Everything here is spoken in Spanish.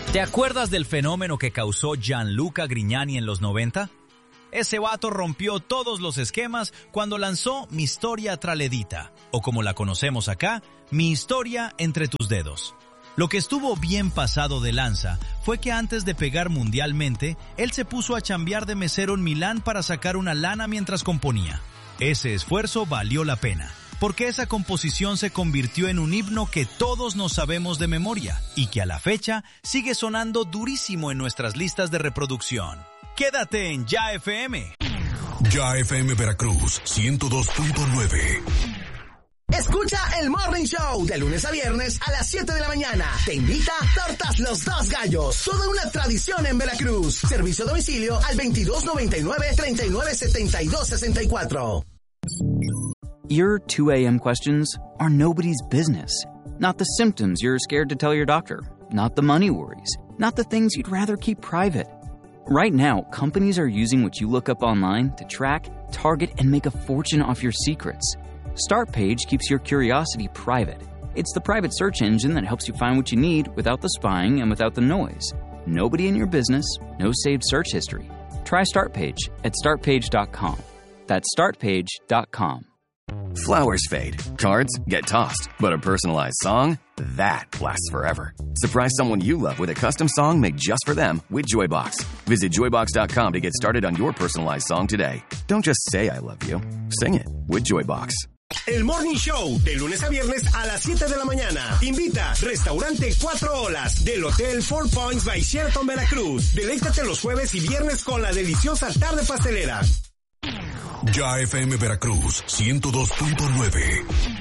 ¿Te acuerdas del fenómeno que causó Gianluca Grignani en los 90? Ese vato rompió todos los esquemas cuando lanzó Mi Historia tra le dita, o como la conocemos acá, Mi Historia entre tus dedos. Lo que estuvo bien pasado de lanza fue que antes de pegar mundialmente, él se puso a chambear de mesero en Milán para sacar una lana mientras componía. Ese esfuerzo valió la pena, porque esa composición se convirtió en un himno que todos nos sabemos de memoria y que a la fecha sigue sonando durísimo en nuestras listas de reproducción. Quédate en Ya FM. Ya FM Veracruz 102.9. Escucha el Morning Show de lunes a viernes a las 7 de la mañana. Te invita Tortas Los Dos Gallos. Toda una tradición en Veracruz. Servicio a domicilio al 2299-397264. Your 2 a.m. questions are nobody's business. Not the symptoms you're scared to tell your doctor. Not the money worries. Not the things you'd rather keep private. Right now, companies are using what you look up online to track, target, and make a fortune off your secrets. Startpage keeps your curiosity private. It's the private search engine that helps you find what you need without the spying and without the noise. Nobody in your business, no saved search history. Try Startpage at startpage.com. That's startpage.com. Flowers fade, cards get tossed, but a personalized song, that lasts forever. Surprise someone you love with a custom song made just for them with Joybox. Visit joybox.com to get started on your personalized song today. Don't just say I love you, sing it with Joybox. El Morning Show, de lunes a viernes a las 7 de la mañana. Invita Restaurante 4 Olas del Hotel Four Points by Sheraton Veracruz. Deleítate los jueves y viernes con la deliciosa tarde pastelera. Ya FM Veracruz 102.9.